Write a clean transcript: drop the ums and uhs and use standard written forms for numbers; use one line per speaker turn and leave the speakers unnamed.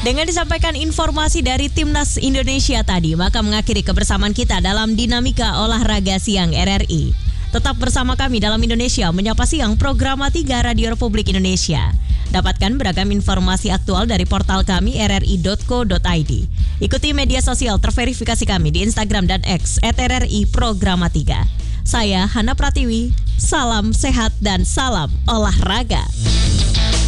Dengan disampaikan informasi dari Timnas Indonesia tadi, maka mengakhiri kebersamaan kita dalam Dinamika Olahraga Siang RRI. Tetap bersama kami dalam Indonesia Menyapa Siang, program 3 Radio Republik Indonesia. Dapatkan beragam informasi aktual dari portal kami rri.co.id. Ikuti media sosial terverifikasi kami di Instagram dan X @RRI Programa 3. Saya Hana Pratiwi, salam sehat dan salam olahraga.